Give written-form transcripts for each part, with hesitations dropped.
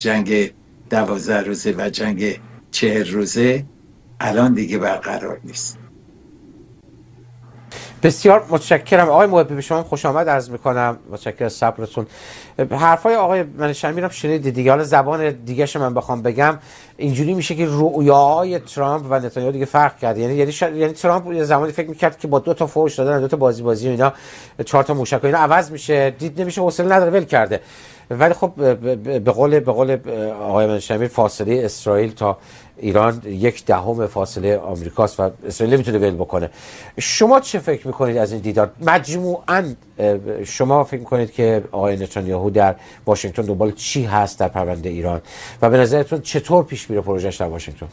جنگ 12 روزه و جنگ 40 روزه الان دیگه برقرار نیست. بسیار متشکرم آقای محبی، به شما خوش آمد عرض میکنم. متشکرم از صبرتون. حرفای آقای منشمی رو شنیدید دیگه. حالا زبان دیگه‌ش من بخوام بگم اینجوری میشه که رؤیاهای ترامپ و نتانیاهو دیگه فرق کرد. یعنی ترامپ یه زمانی فکر میکرد که با 2 تا فوش دادن، 2 تا بازی و اینا، 4 تا موشک و اینا عوض میشه، دید نمیشه، حوصله نداره، ول کرده. ولی خب به قول آقای منشمی فاصله اسرائیل تا ایران 1/10 فاصله آمریکاست و اسرائیل نمیتونه ول بکنه. شما چه فکر میکنید از این دیدار؟ مجموعاً شما فکر میکنید که آقای نتانیاهو در واشنگتن دنبال چی هست در پرونده ایران و به نظرتون چطور پیش میره پروژهش در واشنگتن؟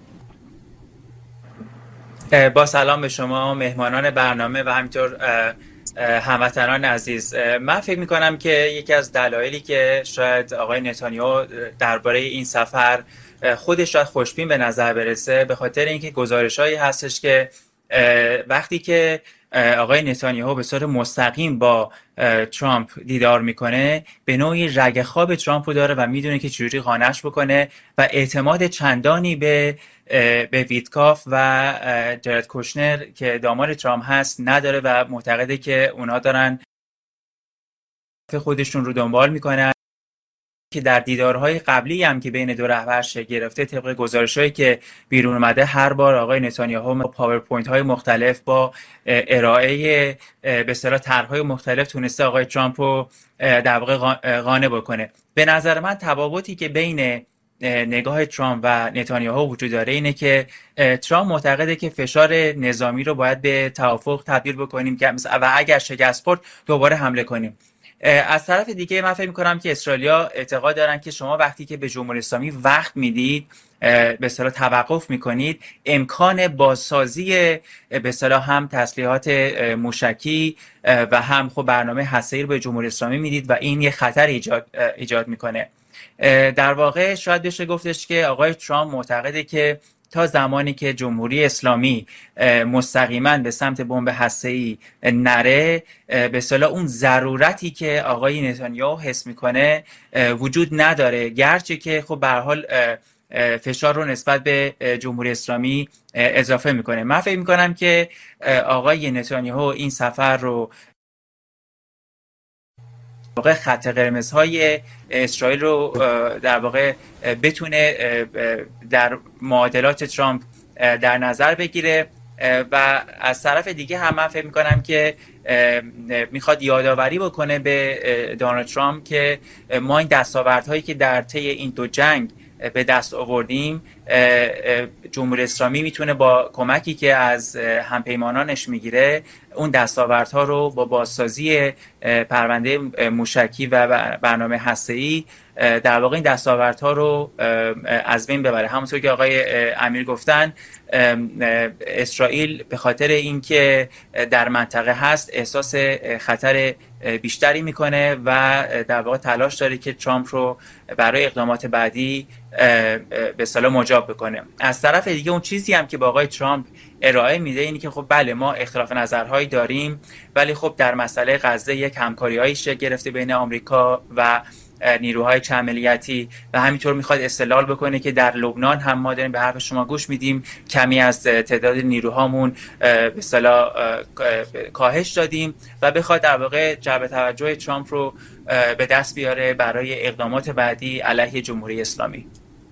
با سلام به شما مهمانان برنامه و همینطور هموطنان عزیز. من فکر میکنم که یکی از دلایلی که شاید آقای نتانیاهو درباره این سفر خودش شاید خوشبین به نظر برسه به خاطر اینکه گزارش‌هایی هستش که وقتی که آقای نتانیاهو به صورت مستقیم با ترامپ دیدار میکنه به نوعی رگ خواب ترامپ رو داره و میدونه که چجوری قانعش بکنه و اعتماد چندانی به ویتکاف و جرد کوشنر که داماد ترامپ هست نداره و معتقده که اونا دارن خودشون رو دنبال میکنن. که در دیدارهای قبلی هم که بین دو رهبر شکل گرفته طبق گزارش‌هایی که بیرون اومده هر بار آقای نتانیاهو با پاورپوینت‌های مختلف با ارائه به اصطلاح طرح‌های مختلف تونسته آقای ترامپ رو در واقع قانع بکنه. به نظر من تفاوتی که بین نگاه ترامپ و نتانیاهو وجود داره اینه که ترامپ معتقده که فشار نظامی رو باید به توافق تبدیل بکنیم که و اگر شکست خورد دوباره حمله کنیم. از طرف دیگه من فکر می‌کنم که اسرائیلیا اعتقاد دارن که شما وقتی که به جمهوری اسلامی وقت میدید به اصطلاح توقف میکنید امکان بازسازی به اصطلاح هم تسلیحات موشکی و هم خب برنامه هسته‌ای رو به جمهوری اسلامی میدید و این یه خطر ایجاد میکنه. در واقع شاید بشه گفتش که آقای ترامپ معتقده که تا زمانی که جمهوری اسلامی مستقیما به سمت بمب هسته‌ای نره به اصطلاح اون ضرورتی که آقای نتانیاهو حس میکنه وجود نداره، گرچه که خب به هر حال فشار رو نسبت به جمهوری اسلامی اضافه میکنه. من فکر میکنم که آقای نتانیاهو این سفر رو واقع خط قرمزهای اسرائیل رو در واقع بتونه در معادلات ترامپ در نظر بگیره و از طرف دیگه هم من فکر میکنم که میخواد یادآوری بکنه به دونالد ترامپ که ما این دستاوردهایی که در طی این دو جنگ به دست آوردیم جمهوری اسلامی میتونه با کمکی که از همپیمانانش میگیره اون دستاوردها رو با بازسازی پرونده موشکی و برنامه هسته‌ای در واقع این دستاوردها رو از بین ببره. همونطور که آقای امیر گفتن اسرائیل به خاطر اینکه در منطقه هست احساس خطر بیشتری میکنه و در واقع تلاش داره که ترامپ رو برای اقدامات بعدی به اصطلاح مجاب بکنه. از طرف دیگه اون چیزی هم که با آقای ترامپ ارائه میده اینی که خب بله ما اختلاف نظرهایی داریم ولی خب در مسئله غزه یک همکاری‌هایی شکل گرفته بین آمریکا و نیروهای چند ملیتی و همینطور میخواد استدلال بکنه که در لبنان هم ما داریم به حرف شما گوش میدیم کمی از تعداد نیروهامون به اصطلاح کاهش دادیم و بخواد در واقع جلب توجه ترامپ رو به دست بیاره برای اقدامات بعدی علیه جمهوری اسلامی.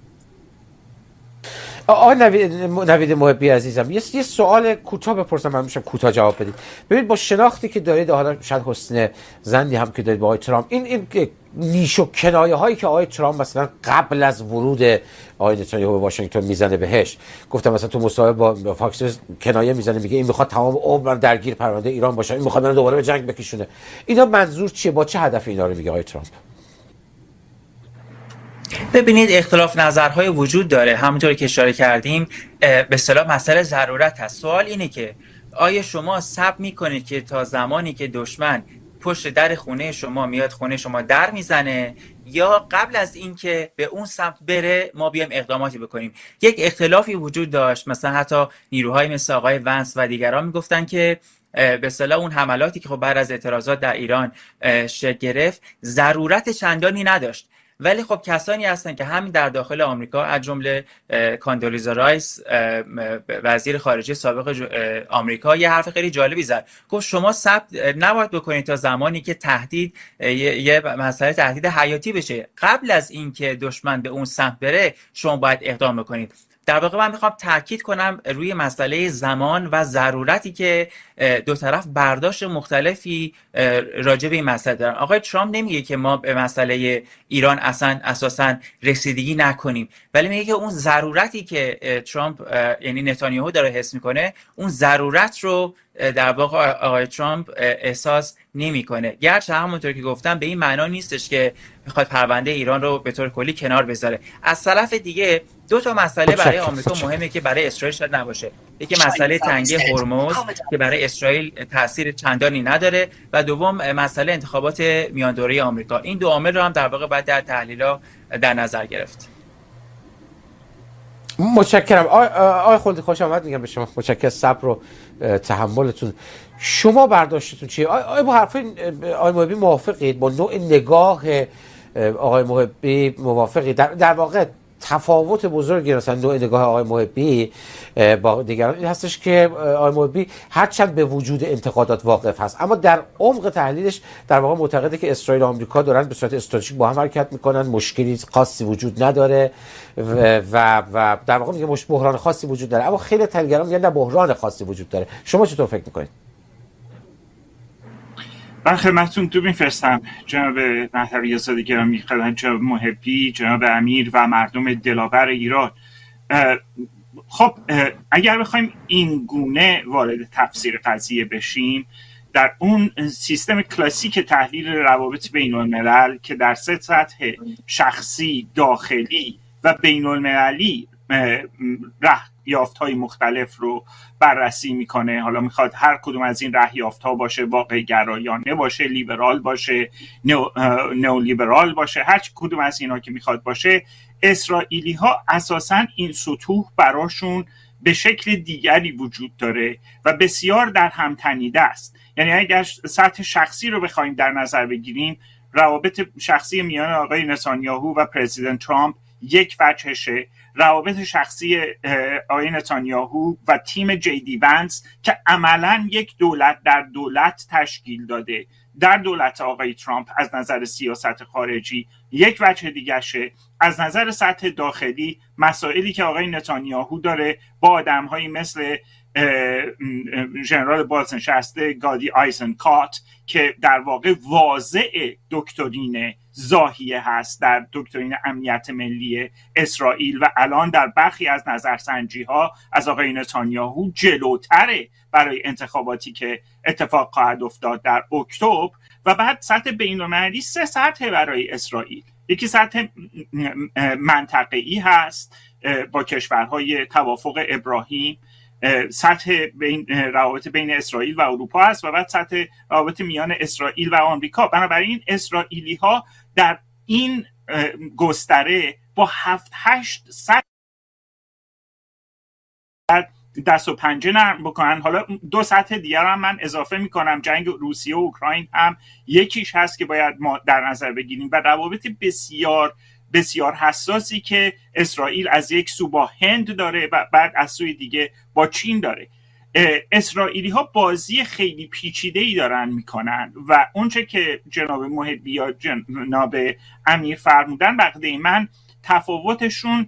آقای نوید محبی عزیزم یه سوال کوتاه بپرسم، من میشم کوتاه جواب بدید. ببینید با شناختی که دارید حالا شاید حسن زندی هم که دارید با آقای ترامپ این نیش و کنایه هایی که آقای ترامپ مثلا قبل از ورود آقای نتانیاهو به واشنگتن میزنه بهش، گفتم مثلا تو مصاحبه با فاکس کنایه میزنه میگه این میخواد تمام عمر درگیر پرونده ایران باشه، این میخواد منو دوباره به جنگ بکشونه. اینا منظور چیه؟ با چه هدفی اینا رو میگه آقای ترامپ؟ ببینید اختلاف نظرهای وجود داره، همونطور که اشاره کردیم به اصطلاح مسئله ضرورت هست. سوال اینه که آیا شما صبر میکنید که تا زمانی که دشمن پشت در خونه شما میاد خونه شما در میزنه یا قبل از اینکه به اون سمت بره ما بیایم اقداماتی بکنیم؟ یک اختلافی وجود داشت، مثلا حتی نیروهای مثل آقای ونس و دیگران میگفتن که به اصطلاح اون حملاتی که خب بعد از اعتراضات در ایران شکل گرفت ضرورت چندانی نداشت ولی خب کسانی هستن که همین در داخل آمریکا از جمله کاندولیزا رایس وزیر خارجه سابق آمریکا یه حرف خیلی جالبی زد. گفت شما ثبت نباید بکنید تا زمانی که تهدید یه مسئله تهدید حیاتی بشه. قبل از اینکه دشمن به اون سمت بره شما باید اقدام بکنید. در واقع من میخوام تاکید کنم روی مسئله زمان و ضرورتی که دو طرف برداشت مختلفی راجع به این مسئله دارن. آقای ترامپ نمیگه که ما به مسئله ایران اساساً رسیدگی نکنیم، ولی میگه که اون ضرورتی که ترامپ یعنی نتانیاهو داره حس میکنه، اون ضرورت رو در واقع آقای ترامپ احساس نمیکنه. گرچه همونطور که گفتم به این معنا نیستش که بخواد پرونده ایران رو به طور کلی کنار بذاره. از طرف دیگه دو تا مسئله برای آمریکا مهمه که برای اسرائیل شاید نباشه. یکی مسئله تنگه هرمز که برای اسرائیل تاثیر چندانی نداره و دوم مسئله انتخابات میان دوره آمریکا. این دو عامل رو هم در واقع باید در تحلیل‌ها در نظر گرفت. متشکرم. آقای خلدی خوش آمد میگم به شما. متشکرم صبر و تحملتون. شما برداشتتون چیه؟ آقای با حرف آقای محبی موافقید؟ با نوع نگاه آقای محبی موافقید؟ در واقع تفاوت بزرگی مثلا نوع نگاه آقای محبی با دیگران این هستش که آقای محبی هرچند به وجود انتقادات واقف هست، اما در عمق تحلیلش در واقع معتقده که اسرائیل و آمریکا دارن به صورت استراتژیک با هم حرکت میکنن، مشکلی خاصی وجود نداره و در واقع میگه بحران خاصی وجود داره، اما خیلی دیگران میگن نه بحران خاصی وجود داره. شما چطور فکر میکنید؟ من خدمتتون تو میفرستم جناب مهدوی آزادی گرامی، خدمت جناب محبی، جناب امیر و مردم دلاور ایران. خب اگر بخوایم این گونه وارد تفسیر قضیه بشیم، در اون سیستم کلاسیک تحلیل روابط بین الملل که در سه سطح شخصی، داخلی و بین المللی رهیافت‌های مختلف رو بررسی میکنه، حالا میخواد هر کدوم از این رهیافت‌ها باشه، واقع گرایانه باشه، لیبرال باشه، نئولیبرال باشه، هر کدوم از اینا که میخواد باشه، اسرائیلی ها اساساً این سطوح براشون به شکل دیگری وجود داره و بسیار در هم تنیده است. یعنی اگر سطح شخصی رو بخوایم در نظر بگیریم، روابط شخصی میان آقای نتانیاهو و پرزیدنت ترامپ یک وجهشه، روابط شخصی آقای نتانیاهو و تیم جی دی ونس که عملاً یک دولت در دولت تشکیل داده در دولت آقای ترامپ از نظر سیاست خارجی یک وجه دیگرشه. از نظر سطح داخلی مسائلی که آقای نتانیاهو داره با آدم‌هایی مثل ژنرال بازنشسته گادی آیزنکات که در واقع واضع دکترین زاهیه هست در دکترین امنیت ملی اسرائیل و الان در برخی از نظرسنجی ها از آقای نتانیاهو جلوتره برای انتخاباتی که اتفاق خواهد افتاد در اکتبر. و بعد سطح بین‌المللی سه سطح برای اسرائیل. یکی سطح منطقه‌ای هست با کشورهای توافق ابراهیم، سطح روابط بین اسرائیل و اروپا هست و بعد سطح روابط میان اسرائیل و آمریکا. بنابراین اسرائیلی ها در این گستره با 7-8 سطح دست و پنجه نرم بکنن. حالا دو سطح دیگر هم من اضافه میکنم، جنگ روسیه و اوکراین هم یکیش هست که باید ما در نظر بگیریم و روابط بسیار بسیار حساسی که اسرائیل از یک سو با هند داره و بعد از سوی دیگه با چین داره. اسرائیلی ها بازی خیلی پیچیده‌ای دارن میکنن و اونچه که جناب محبی یا جناب امیر فرمودن بقیده من تفاوتشون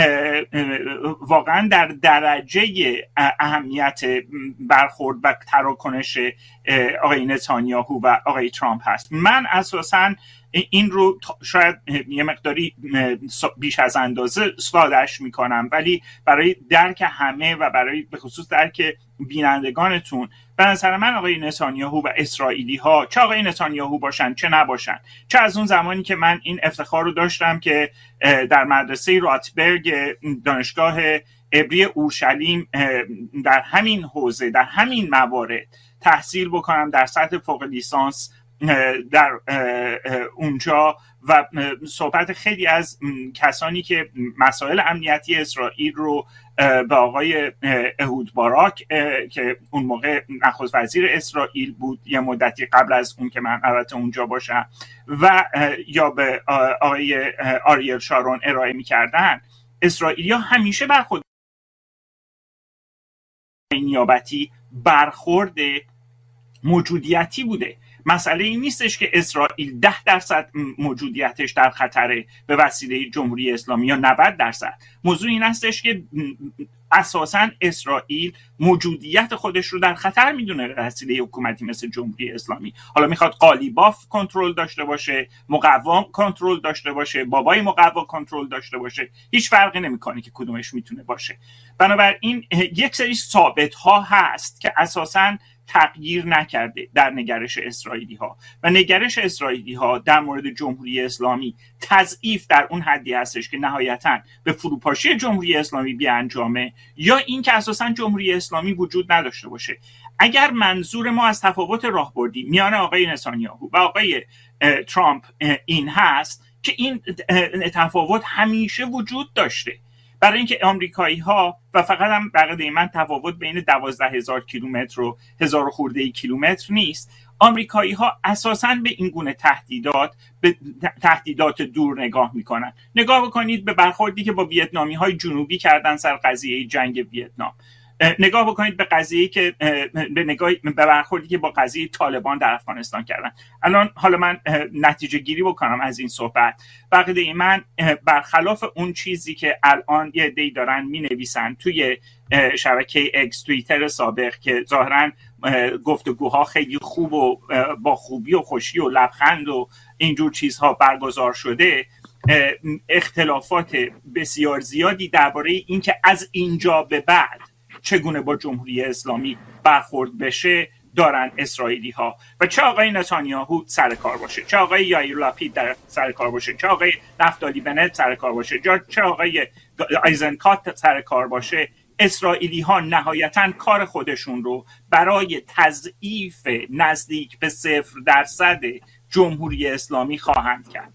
واقعا در درجه اهمیت برخورد و تراکنش آقای نتانیاهو و آقای ترامپ هست. من اساساً این رو شاید یه مقداری بیش از اندازه ساده‌اش میکنم، ولی برای درک همه و برای به خصوص درک بینندگانتون به نظر من آقای نتانیاهو و اسرائیلی ها، چه آقای نتانیاهو باشن چه نباشن، چه از اون زمانی که من این افتخار رو داشتم که در مدرسه راتبرگ دانشگاه عبری اورشلیم در همین حوزه در همین موارد تحصیل بکنم در سطح فوق لیسانس در اونجا و صحبت خیلی از کسانی که مسائل امنیتی اسرائیل رو به آقای اهود باراک که اون موقع نخست وزیر اسرائیل بود یه مدتی قبل از اون که من البته اونجا باشم و یا به آقای آریل شارون ارائه می‌کردن، اسرائیلی‌ها همیشه برخورد نیابتی برخورد موجودیتی بوده. مسئله این نیستش که اسرائیل 10% موجودیتش در خطره به وسیله جمهوری اسلامی یا 90%. موضوع این هستش که اساساً اسرائیل موجودیت خودش رو در خطر میدونه به وسیله حکومتی مثل جمهوری اسلامی. حالا میخواد قالیباف کنترل داشته باشه، مقوم کنترل داشته باشه، بابای مقوا کنترل داشته باشه، هیچ فرقی نمیکنه که کدومش میتونه باشه. بنابراین یک سری ثابت ها هست که اساساً تغییر نکرده در نگرش اسرائیلی ها و نگرش اسرائیلی ها در مورد جمهوری اسلامی تضعیف در اون حدی هستش که نهایتاً به فروپاشی جمهوری اسلامی بیانجامه یا این که اساساً جمهوری اسلامی وجود نداشته باشه. اگر منظور ما از تفاوت راهبردی میان آقای نتانیاهو و آقای ترامپ این هست که این تفاوت همیشه وجود داشته، برای اینکه آمریکایی ها و فقط هم بقیده من تفاوت بین 12,000 کیلومتر و 1000 خورده کیلومتر نیست، آمریکایی ها اساساً به این گونه تهدیدات دور نگاه میکنن. نگاه بکنید به برخوردی که با ویتنامی های جنوبی کردن سر قضیه جنگ ویتنام. نگاه بکنید به قضیه‌ای که به برخوردی که با قضیه طالبان در افغانستان کردن. الان حالا من نتیجه گیری بکنم از این صحبت. بقیده من برخلاف اون چیزی که الان یه عده‌ای دارن می‌نویسن توی شبکه اکس توییتر سابق که ظاهراً گفتگوها خیلی خوب و با خوبی و خوشی و لبخند و اینجور چیزها برگزار شده، اختلافات بسیار زیادی درباره اینکه از اینجا به بعد چگونه با جمهوری اسلامی برخورد بشه دارن اسرائیلی ها و چه آقای نتانیاهو سر کار باشه، چه آقای یائیر لاپید در سر کار باشه، چه آقای نفتالی بنت سر کار باشه، چه آقای آیزنکات سر کار باشه، اسرائیلی ها نهایتاً کار خودشون رو برای تضعیف نزدیک به 0% جمهوری اسلامی خواهند کرد.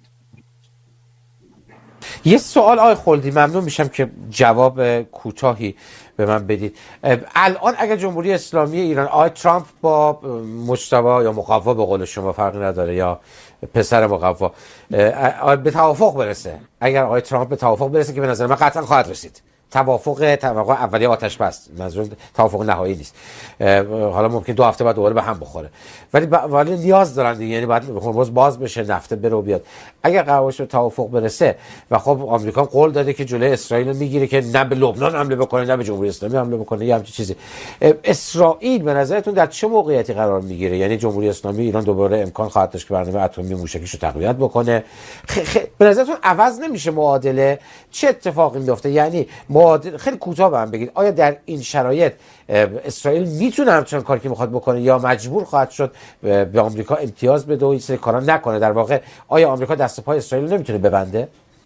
یه سوال آقای خلدی، ممنون میشم که جواب کوتاهی به من بدید. الان اگر جمهوری اسلامی ایران، آقای ترامپ با مجتبی یا مقوا به قول شما فرقی نداره یا پسر مقوا به توافق برسه، اگر آقای ترامپ به توافق برسه که به نظر من قطعا خواهد رسید، توافق اولیه آتش بس، منظور توافق نهایی نیست، حالا ممکن 2 هفته بعد دوباره به هم بخوره، ولی نیاز دارن دیگه، یعنی بعد باز بشه، نفته بره و بیاد. اگر قرار به توافق برسه و خب آمریکا قول داده که جلوی اسرائیل میگیره که نه به لبنان حمله بکنه نه به جمهوری اسلامی حمله بکنه یا همچین چیزی، اسرائیل به نظرتون در چه موقعیتی قرار میگیره؟ یعنی جمهوری اسلامی ایران دوباره امکان خواهد داشت که برنامه اتمی موشکیشو تقویت بکنه؟ به نظرتون عوض نمیشه معادله؟ چه اتفاقی میفته؟ یعنی خیلی کوتاه بهم بگید، آیا در این شرایط اسرائیل میتونه همچنان کاری که میخواد بکنه یا مجبور خواهد شد به آمریکا امتیاز بده و این سری کارا نکنه؟ در واقع آیا آمریکا دست پای اسرائیل نمیتونه ببنده؟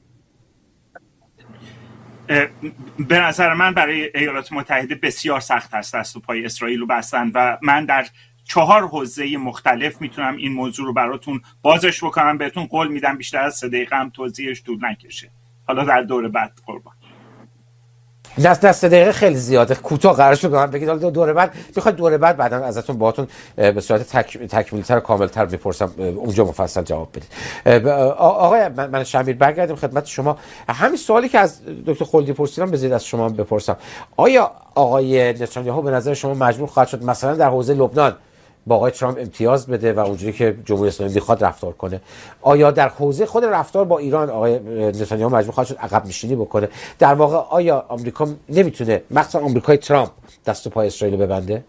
به نظر من برای ایالات متحده بسیار سخت است دست و پای اسرائیل رو بستن و من در 4 حوزه مختلف میتونم این موضوع رو براتون بازش بکنم. بهتون قول میدم بیشتر از 3 دقیقه هم توضیحش طول نکشه. حالا در دور بعد قربان. دست دقیقه خیلی زیاده، کوتاه قرار شد من بگید. حالا دوره بعد میخواد دوره بعد بعدا ازتون باهاتون به صورت تکمیلی‌تر و کامل‌تر میپرسم، اونجا مفصل جواب بدید. آقای من شمیر برگردیم خدمت شما. همین سوالی که از دکتر خلدی پرسیدم بذارید از شما بپرسم. آیا آقای نتانیاهو به نظر شما مجبور خواهد شد مثلا در حوزه لبنان با آقای ترامپ امتیاز بده و اونجوری که جمهوری اسلامی میخواد رفتار کنه؟ آیا در حوزه خود رفتار با ایران آقای نتانیاهو مجبور خواهد شد عقب نشینی بکنه؟ در واقع آیا آمریکا نمیتونه، مخصوصا آمریکای ترامپ، دست و پای اسرائیل ببنده؟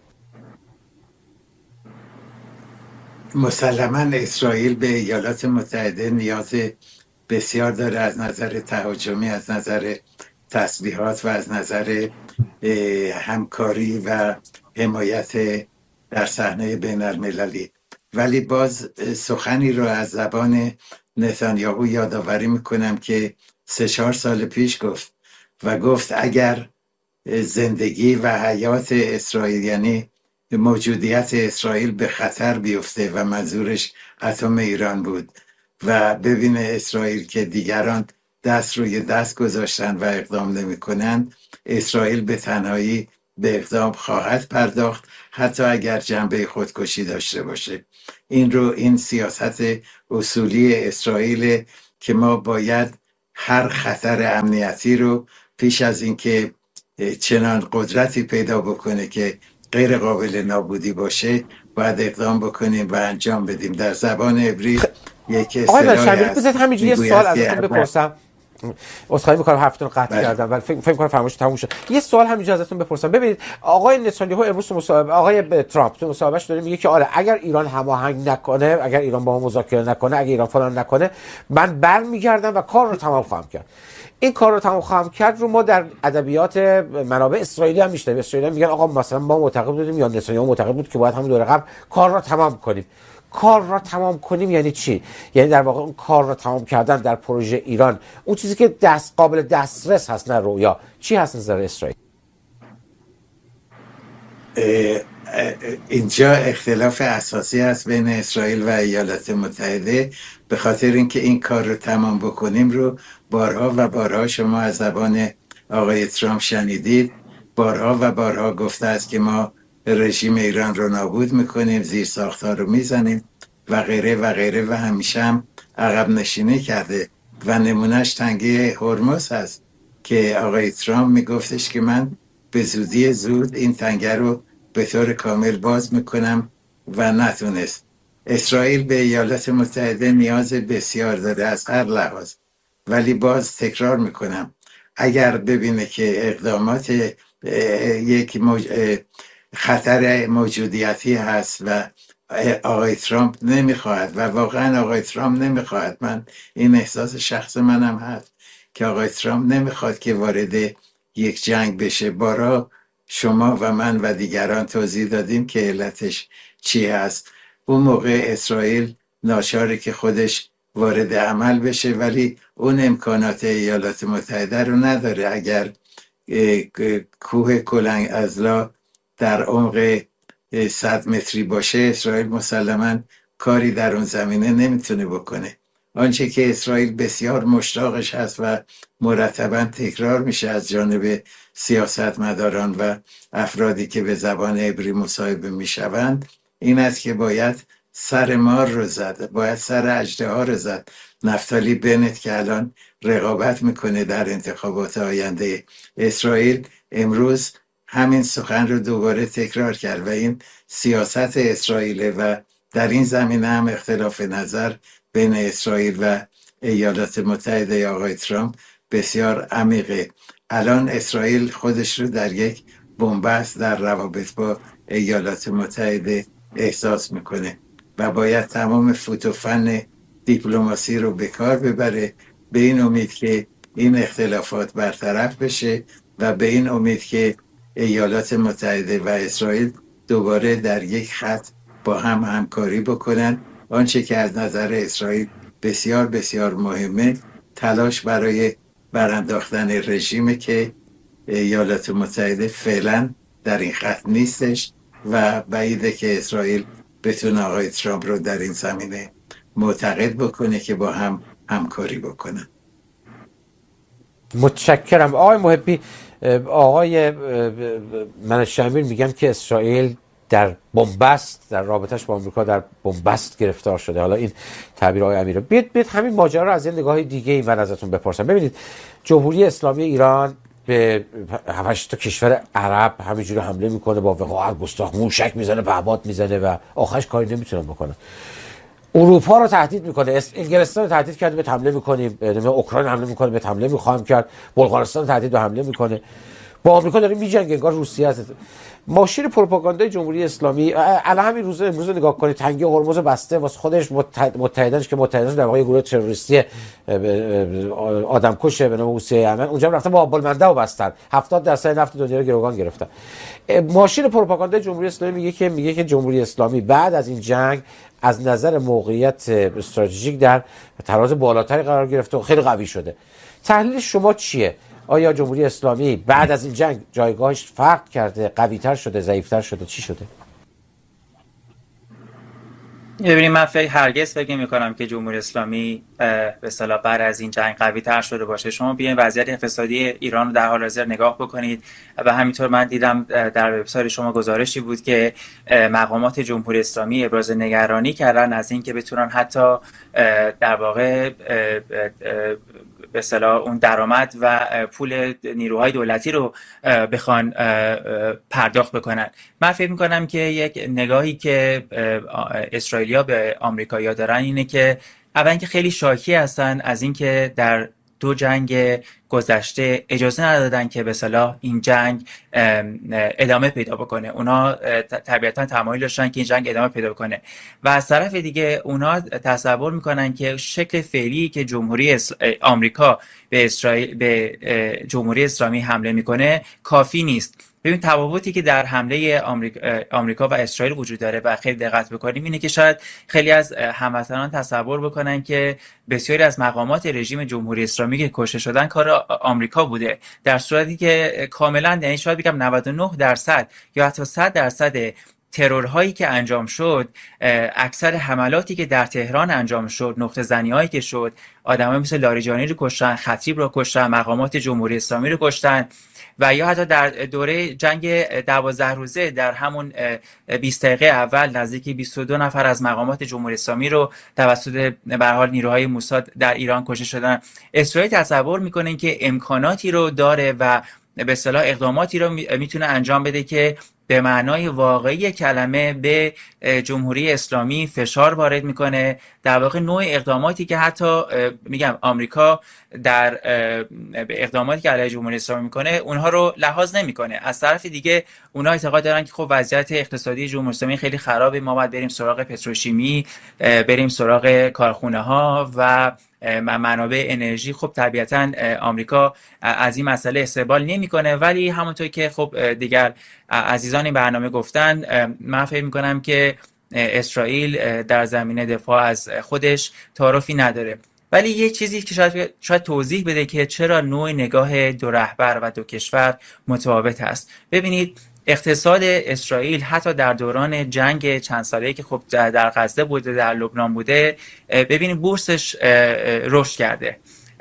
مسلما اسرائیل به ایالات متحده نیاز بسیار داره، از نظر تهاجمی، از نظر تسلیحات و از نظر همکاری و حمایت در صحنه بین المللی. ولی باز سخنی رو از زبان نتانیاهو یادآوری میکنم که 3-4 سال پیش گفت اگر زندگی و حیات اسرائیل، یعنی موجودیت اسرائیل به خطر بیفته و منظورش اتم ایران بود و ببینه اسرائیل که دیگران دست روی دست گذاشتن و اقدام نمی کنند، اسرائیل به تنهایی به اقدام خواهد پرداخت، حتی اگر جنبه خودکشی داشته باشه. این سیاست اصولی اسرائیل که ما باید هر خطر امنیتی رو پیش از اینکه چنان قدرتی پیدا بکنه که غیر قابل نابودی باشه باید اقدام بکنیم و انجام بدیم. در زبان عبری یک آقای اصطلاحی شمیر بذارید همینجوری یه سوال ازتون بپرسم. عذرخواهی می‌کنم حرفتون رو قطع کردم ولی فکر کنم فرمایش تموم شد. یه سوال همینجا ازتون بپرسم. ببینید آقای نتانیاهو امروز مصاحبه آقای ترامپ تو مصاحبهش داره میگه که آره اگر ایران هماهنگ نکنه، اگر ایران با ما مذاکره نکنه، اگر ایران فلان نکنه، من برمیگردم و کار رو تمام خواهم کرد. این کار رو تمام خواهم کرد رو ما در ادبیات منابع اسرائیلی هم میشنویم. اسرائیلی میگن آقا مثلا ما معتقد بودیم یا نتانیاهو معتقد بود که باید همون دوره قبل کار رو تمام کنیم. کار را تمام کنیم یعنی چی؟ یعنی در واقع اون کار را تمام کردن در پروژه ایران، اون چیزی که قابل دسترس هست نه رویا، چی هست نظر اسرائیل؟ اینجا اختلاف اساسی هست بین اسرائیل و ایالات متحده، به خاطر اینکه این کار رو تمام بکنیم رو بارها و بارها شما از زبان آقای ترامپ شنیدید. بارها و بارها گفته است که ما رژیم ایران رو نابود میکنیم، زیر ساختها رو میزنیم و غیره و غیره و همیشه هم عقب نشینی کرده و نمونهش تنگه هرمز هست که آقای ترامپ میگفتش که من به زودی زود این تنگه رو به طور کامل باز میکنم و نتونست. اسرائیل به ایالات متحده نیاز بسیار داره از هر لحاظ، ولی باز تکرار میکنم اگر ببینه که اقدامات یک خطر موجودیتی هست و آقای ترامپ نمیخواهد و واقعا آقای ترامپ نمیخواهد، من این احساس شخص منم هست که آقای ترامپ نمیخواد که وارد یک جنگ بشه. بارها شما و من و دیگران توضیح دادیم که علتش چی هست. اون موقع اسرائیل ناچاره که خودش وارد عمل بشه، ولی اون امکانات ایالات متحده رو نداره. اگر کوه کلنگ ازلا در عمق 100 متری باشه، اسرائیل مسلماً کاری در اون زمینه نمیتونه بکنه. آنچه که اسرائیل بسیار مشتاقش هست و مرتباً تکرار میشه از جانب سیاستمداران و افرادی که به زبان عبری مصاحبه میشوند، این است که باید سر مار رو زد، باید سر اژدها رو زد. نفتالی بنت که الان رقابت میکنه در انتخابات آینده اسرائیل، امروز همین سخن رو دوباره تکرار کرد و این سیاست اسرائیل و در این زمینه هم اختلاف نظر بین اسرائیل و ایالات متحده آقای ترامپ بسیار عمیقه. الان اسرائیل خودش رو در یک بنبست در روابط با ایالات متحده احساس میکنه و باید تمام فوت و فن دیپلماسی رو به کار ببره، به این امید که این اختلافات برطرف بشه و به این امید که ایالات متحده و اسرائیل دوباره در یک خط با هم همکاری بکنن. آنچه که از نظر اسرائیل بسیار بسیار مهمه، تلاش برای برانداختن رژیمی که ایالات متحده فعلا در این خط نیستش و بعیده که اسرائیل بتونه آقای ترامپ رو در این زمینه معتقد بکنه که با هم همکاری بکنن. متشکرم آقای محبی. آقای منشمیر میگن که اسرائیل در بنبست، در رابطش با آمریکا در بنبست گرفتار شده. حالا این تعبیر آقای امیرا، بیاید همین ماجرا رو از یه نگاه دیگه من ازتون بپرسم. ببینید جمهوری اسلامی ایران به 7 تا کشور عرب همینجوری حمله میکنه، با وقاحت گستاخ موشک میزنه، پهپاد میزنه و آخرش کاری نمیتونه بکنه. اروپا رو تهدید میکنه، انگلستان رو تهدید کرده به حمله میکنیم، اوکراین حمله میکنه به حمله میخوایم کرد، بلغارستان تهدید به حمله میکنه، با آمریکا داره میجنگه، انگار روسیه است. ماشین پروپاگاندای جمهوری اسلامی الان همین امروز نگاه کنید، تنگه هرمز بسته واسه خودش، متحدانش که متحدانش در واقع گروه تروریستی آدمکشه به نام حوثی یمن، اونجا رفتن با آب‌المنده بستن، 70% نفت دنیا رو گروگان گرفتن. ماشین پروپاگاندای جمهوری اسلامی میگه که جمهوری اسلامی بعد از این جنگ از نظر موقعیت استراتژیک در تراز بالاتری قرار گرفته و خیلی قوی شده. تحلیل شما چیه؟ آیا جمهوری اسلامی بعد از این جنگ جایگاهش فرق کرده، قوی‌تر شده، ضعیف‌تر شده، چی شده؟ ببینید من هرگز فکر نمی‌کنم که جمهوری اسلامی به اصطلاح بعد از این جنگ قوی‌تر شده باشه. شما بیاین وضعیت اقتصادی ایران رو در حال حاضر نگاه بکنید و همینطور من دیدم در وبسایت شما گزارشی بود که مقامات جمهوری اسلامی ابراز نگرانی کردن از اینکه بتونن حتی در واقع به اصطلاح اون درآمد و پول نیروهای دولتی رو بخوان پرداخت بکنن. من فکر می‌کنم که یک نگاهی که اسرائیلیا به آمریکایی‌ها دارن اینه که اولا که خیلی شاکی هستن از اینکه در دو جنگ گذشته اجازه ندادن که به اصطلاح این جنگ ادامه پیدا بکنه. اونا طبیعتا تمایل داشتن که این جنگ ادامه پیدا بکنه و از طرف دیگه اونا تصور میکنن که شکل فعلی که جمهوری آمریکا به اسرائیل به جمهوری اسلامی حمله میکنه کافی نیست. ببین تفاوتی که در حمله آمریکا و اسرائیل وجود داره و خیلی دقت بکنیم اینه که شاید خیلی از هموطنان تصور بکنن که بسیاری از مقامات رژیم جمهوری اسلامی که کشته شدن کار آمریکا بوده، در صورتی که کاملا، یعنی شاید بگم 99% یا حتی 100% ترورهایی که انجام شد، اکثر حملاتی که در تهران انجام شد، نقطه زنی هایی که شد، آدمای مثل لاریجانی رو کشتن، خطیب رو کشتن، مقامات جمهوری اسلامی رو کشتن و یا حتی در دوره جنگ 12 روزه در همون 20 دقیقه اول نزدیک 22 نفر از مقامات جمهوری اسلامی رو توسط به هر حال نیروهای موساد در ایران کشته شدن. اسرائیل تصور میکنه که امکاناتی رو داره و به اصطلاح اقداماتی رو میتونه انجام بده که به معنای واقعی کلمه به جمهوری اسلامی فشار وارد میکنه. در واقع نوع اقداماتی که حتی میگم آمریکا در اقداماتی که علیه جمهوری اسلامی میکنه اونها رو لحاظ نمیکنه. از طرف دیگه اونها اعتقاد دارن که خب وضعیت اقتصادی جمهوری اسلامی خیلی خرابه، ما باید بریم سراغ پتروشیمی، بریم سراغ کارخونه ها و منابع انرژی. خب طبیعتا آمریکا از این مسئله استقبال نمیکنه، ولی همونطور که خب دیگر عزیزان این برنامه گفتن، من فکر میکنم که اسرائیل در زمینه دفاع از خودش تعارفی نداره. ولی یه چیزی که شاید توضیح بده که چرا نوع نگاه دو رهبر و دو کشور متفاوت است. ببینید اقتصاد اسرائیل حتی در دوران جنگ چند ساله‌ای که خب در غزه بوده، در لبنان بوده، ببینید بورسش رشد کرده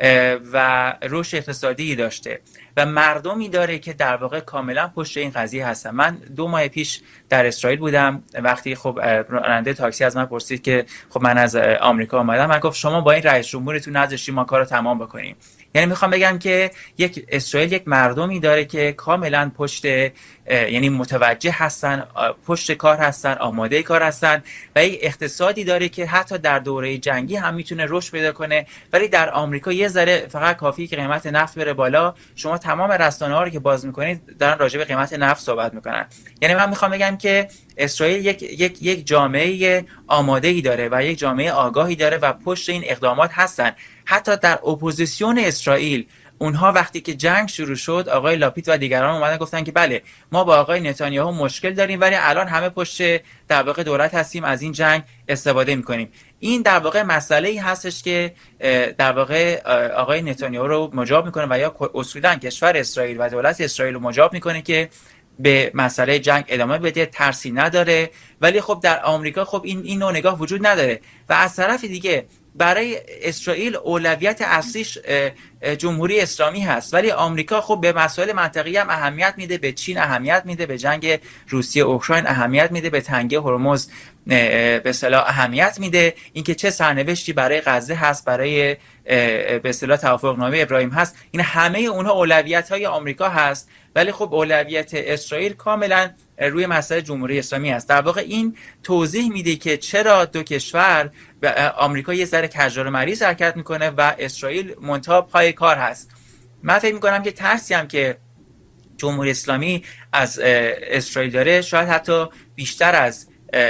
و رشد اقتصادی داشته و مردمی داره که در واقع کاملا پشت این قضیه هستن. من 2 ماه پیش در اسرائیل بودم، وقتی خب راننده تاکسی از من پرسید که خب من از آمریکا اومدم، من گفت شما با این رئیس جمهورتون نذاشتین ما کارو تمام بکنیم. یعنی میخوام بگم که اسرائیل یک مردمی داره که کاملا پشت، یعنی متوجه هستن، پشت کار هستن، آماده کار هستن و یک اقتصادی داره که حتی در دوره جنگی هم میتونه رشد پیدا کنه. ولی در آمریکا یه ذره فقط کافیه که قیمت نفت بره بالا، شما تمام رسانه‌ها رو که باز میکنید دارن راجع به قیمت نفت صحبت میکنن. یعنی من میخوام بگم که اسرائیل یک جامعه آماده‌ای داره و یک جامعه آگاهی داره و پشت این اقدامات هستن. حتی در اپوزیسیون اسرائیل اونها وقتی که جنگ شروع شد، آقای لاپید و دیگران اومدن گفتن که بله ما با آقای نتانیاهو مشکل داریم ولی الان همه پشت در واقع دولت هستیم، از این جنگ استفاده میکنیم. این در واقع مسئله‌ای هستش که در واقع آقای نتانیاهو رو مجاب میکنه و یا اصولا کشور اسرائیل و دولت اسرائیل رو مجاب میکنه که به مسئله جنگ ادامه بده، ترسی نداره. ولی خب در آمریکا خب این نوع نگاه وجود نداره و از طرف دیگه برای اسرائیل اولویت اصلیش جمهوری اسلامی هست، ولی آمریکا خب به مسائل منطقی هم اهمیت میده، به چین اهمیت میده، به جنگ روسیه اوکراین اهمیت میده، به تنگه هرمز به اصطلاح اهمیت میده، اینکه چه سرنوشتی برای غزه هست، برای به اصطلاح توافقنامه ابراهیم هست. این همه اونها اولویت‌های آمریکا هست، ولی خب اولویت اسرائیل کاملا روی مسئله جمهوری اسلامی است. در واقع این توضیح میده که چرا دو کشور، آمریکا یه ذره کجدار مریض حرکت میکنه و اسرائیل منتها پای کار هست. من فکر میکنم که ترسی هم که جمهوری اسلامی از اسرائیل داره شاید حتی بیشتر از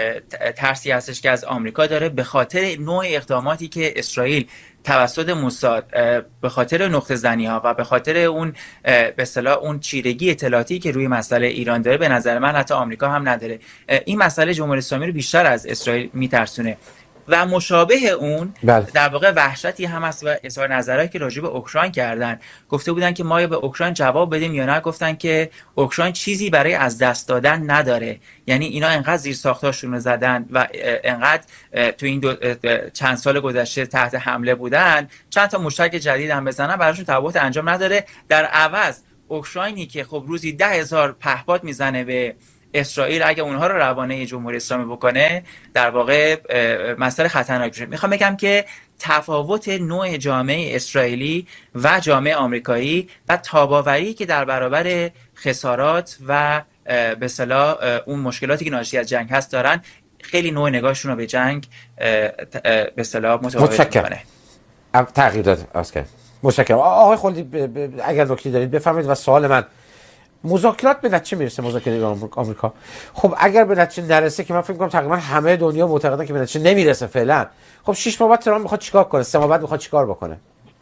ترسی هستش که از آمریکا داره، به خاطر نوع اقداماتی که اسرائیل توسط موساد، به خاطر نقطه زنی ها و به خاطر اون به اصطلاح اون چیرگی اطلاعاتی که روی مسئله ایران داره، به نظر من حتی آمریکا هم نداره. این مسئله جمهوری اسلامی رو بیشتر از اسرائیل میترسونه. و مشابه اون بله. در واقع وحشتی هم هست و اظهار نظرهایی که راجع به اوکراین کردن، گفته بودن که ما به اوکراین جواب بدیم یا نه، گفتن که اوکراین چیزی برای از دست دادن نداره. یعنی اینا انقدر زیر ساختاشون رو زدن و انقدر تو این چند سال گذشته تحت حمله بودن، چند تا موشک جدید هم بزنن براشون تفاوت انجام نداره. در عوض اوکراینی که خب روزی 10,000 پهپاد میزنه به اسرائیل، اگه اونها رو روانه جمهوری اسلامی بکنه در واقع مسئله خطرناک میشه. میخوام بگم که تفاوت نوع جامعه اسرائیلی و جامعه آمریکایی و تاباوری که در برابر خسارات و به اصطلاح اون مشکلاتی که ناشی از جنگ هست دارن، خیلی نوع نگاهشون رو به جنگ به اصطلاح متفاوت میکنه. تغییر داد اسکر. متشکرم. آقای خلدی اگر نکته دارید بفرمایید. و سوال من، مذاکرات به نتیجه میرسه؟ مذاکره آمریکا خب اگر به نتیجه نرسه، که من فکر می‌کنم تقریبا همه دنیا معتقدن که به نتیجه نمیرسه فعلا، خب 6 ماه بعد ترامپ میخواد چیکار کنه؟ 3 ماه بعد میخواد چیکار بکنه؟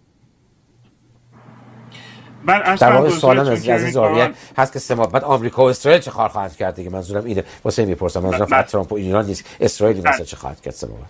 در واقع سوالم از عزیز آریه هست که 3 ماه بعد آمریکا و اسرائیل چه کار خواهند کرد دیگه. منظورم اینه، واسه میپرسم، منظورم فقط ترامپ و ایران نیست، اسرائیل مثلا چه خواهد کرد 3 ماه بعد.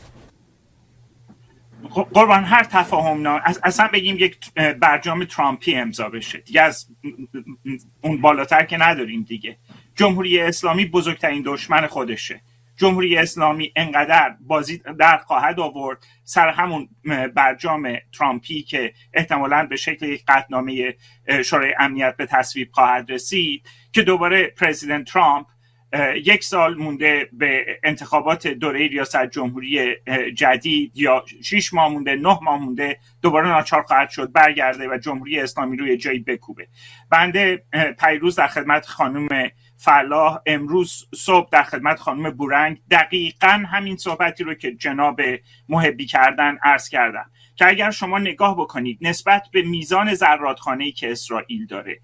قربان هر تفاهم اصلا بگیم یک برجام ترامپی امضا بشه دیگه، از اون بالاتر که نداریم دیگه. جمهوری اسلامی بزرگترین دشمن خودشه. جمهوری اسلامی انقدر بازی در خواهد آورد سر همون برجام ترامپی که احتمالاً به شکل یک قطعنامه شورای امنیت به تصویب خواهد رسید، که دوباره پرزیدنت ترامپ 1 سال مونده به انتخابات دوره ریاست جمهوری جدید، یا 6 ماه مونده، 9 ماه مونده، دوباره ناچار خواهد شد برگرده و جمهوری اسلامی روی جایی بکوبه. بنده پیروز در خدمت خانم فلاح، امروز صبح در خدمت خانم بورنگ دقیقاً همین صحبتی رو که جناب محبی کردن عرض کردم، که اگر شما نگاه بکنید نسبت به میزان زرادخانه‌ای که اسرائیل داره،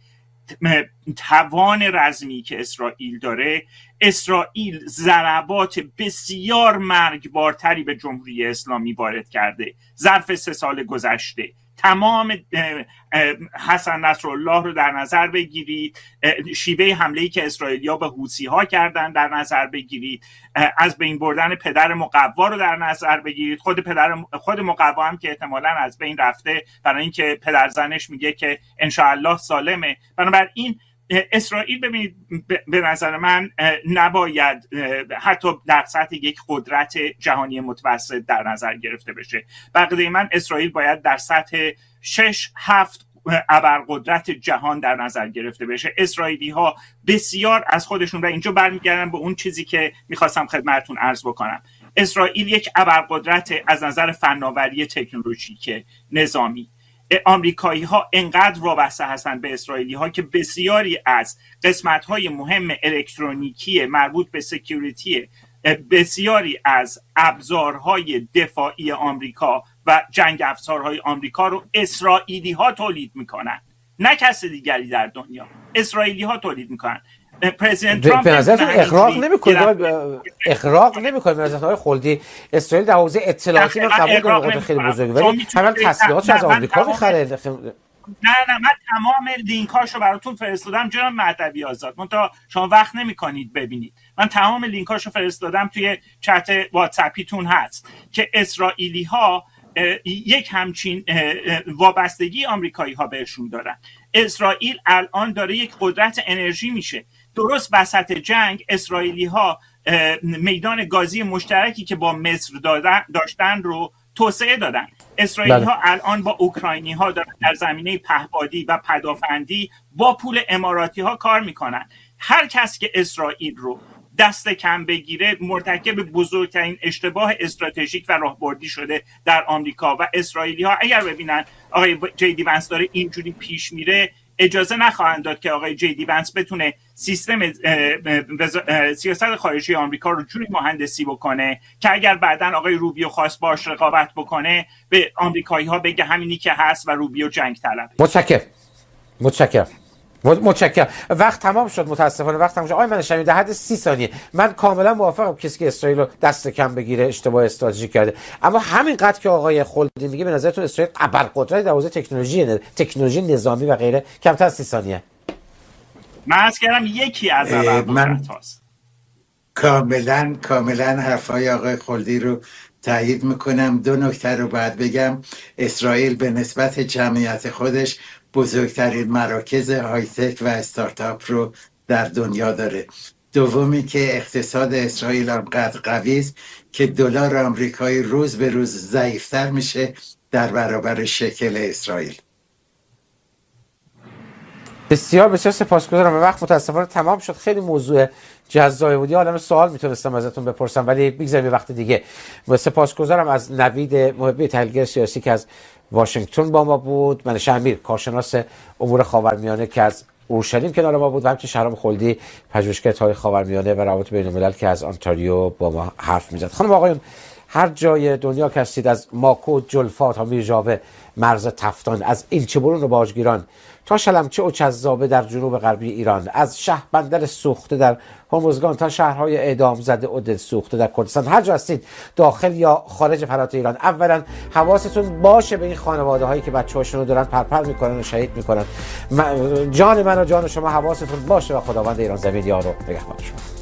توان رزمی که اسرائیل داره، اسرائیل ضربات بسیار مرگبارتری به جمهوری اسلامی وارد کرده ظرف 3 سال گذشته. تمام حسن نصرالله رو در نظر بگیرید، شیوه حمله‌ای که اسرائیلیا به حوثی‌ها کردن در نظر بگیرید، از بین بردن پدر مقوا رو در نظر بگیرید، خود مقوا هم که احتمالاً از بین رفته برای اینکه پدرزنش میگه که انشاءالله سالمه. بنابراین اسرائیل ببینید به نظر من نباید حتی در سطح یک قدرت جهانی متوسط در نظر گرفته بشه. بقیه من اسرائیل باید در سطح 6-7 ابرقدرت جهان در نظر گرفته بشه. اسرائیلی ها بسیار از خودشون، و اینجا برمیگردم به اون چیزی که میخواستم خدمتتون عرض بکنم، اسرائیل یک ابرقدرت از نظر فناوری تکنولوژیک نظامی. آمریکایی ها انقدر وابسته هستند به اسرائیلی ها که بسیاری از قسمت های مهم الکترونیکی مربوط به سکیوریتی بسیاری از ابزارهای دفاعی آمریکا و جنگ افزارهای آمریکا رو اسرائیلی ها تولید میکنن، نه کس دیگری در دنیا. اسرائیلی ها تولید میکنن. پرزیدنت ترامپ به نظرتون اغراق نمیکنه به نظر آقای خلدی اسرائیل در حوزه اطلاعاتی؟ من قبول دارم قدرت خیلی بزرگه، ولی همین تسلیحاتش از آمریکا میخره. نه من تمام لینکاشو براتون فرستادم جناب مهدوی آزاد، منتها شما وقت نمیکنید ببینید. من تمام لینکاشو فرستادم، توی چت واتساپیتون هست که اسرائیلی ها یک همچین وابستگی آمریکایی ها بهشون دارن. اسرائیل الان داره یک قدرت انرژی میشه. درست وسط جنگ اسرائیلی ها میدان گازی مشترکی که با مصر داشتن رو توسعه دادن. اسرائیلی ها الان با اوکراینی ها دارن در زمینه پهپادی و پدافندی با پول اماراتی ها کار میکنن. هر کس که اسرائیل رو دست کم بگیره مرتکب بزرگترین اشتباه استراتژیک و راهبردی شده در آمریکا. و اسرائیلی ها اگر ببینن آقای جی دی ونس داره اینجوری پیش میره، اجازه نخواهند داد که آقای جی دی ونس بتونه سیستم سیاست خارجی آمریکا رو جوری مهندسی بکنه که اگر بعداً آقای روبیو خواست باش رقابت بکنه به آمریکایی ها بگه همینی که هست و روبیو جنگ طلبه. متشکرم. وقت تمام شد، متاسفانه وقت تمام شد. آقای منشمی در حد 30 ثانیه من کاملا موافقم کسی که اسرائیل رو دست کم بگیره اشتباه استراتژیک کرده، اما همین قدر که آقای خلدی میگه به نظرتون اسرائیل ابرقدرت در حوزه تکنولوژی نظامی و غیره؟ کمتر از 30 ثانیه. من عرض کردم یکی از ابرقدرت هاست. کاملا حرفای آقای خلدی رو تایید میکنم. دو نکته رو باید بگم. اسرائیل به نسبت جمعیت خودش بزرگترین مراکز های تک و استارتاپ رو در دنیا داره. دومی که اقتصاد اسرائیل آنقدر قوی است که دلار آمریکایی روز به روز ضعیفتر میشه در برابر شکل اسرائیل. بسیار بسیار سپاسگزارم. وقت متاسفانه تمام شد. خیلی موضوع جذابی بود. یه عالمه سوال میتونستم ازتون بپرسم ولی بگذاریم یه وقت دیگه. سپاسگزارم از نوید محبی، تحلیلگر سیاسی که از واشنگتن با ما بود، منیشه امیر کارشناس امور خاورمیانه که از اورشلیم کنار ما بود، و همچنین شهرام خلدی پژوهشگر تاریخ خاورمیانه و روابط بین الملل که از آنتاریو با ما حرف میزد. خانم آقایون، هر جای دنیا که هستید، از ماکو جلفا تا میرژاوه، مرز تفتان، از ایلچه‌برون و باجگیران تا شلمچه و چذابه در جنوب غربی ایران، از شهربندر سوخته در هرمزگان تا شهرهای اعدام زده و دل سوخته در کردستان، هر جا هستید داخل یا خارج فرات ایران، اولا حواستون باشه به این خانواده هایی که بچه‌هاشون رو دارن پرپر میکنن و شهید میکنن. جان من و جان شما حواستون باشه و خداوند ایران زمین یار و نگهبان شما.